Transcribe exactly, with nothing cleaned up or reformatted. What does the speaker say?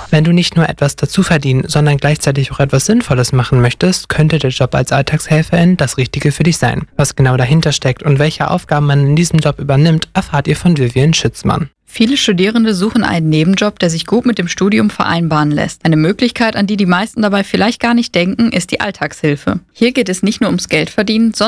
Wenn du nicht nur etwas dazu verdienen, sondern gleichzeitig auch etwas Sinnvolles machen möchtest, könnte der Job als Alltagshelferin das Richtige für dich sein. Was genau dahinter steckt und welche Aufgaben man in diesem Job übernimmt, erfahrt ihr von Vivian Schützmann. Viele Studierende suchen einen Nebenjob, der sich gut mit dem Studium vereinbaren lässt. Eine Möglichkeit, an die die meisten dabei vielleicht gar nicht denken, ist die Alltagshilfe. Hier geht es nicht nur ums Geldverdienen, sondern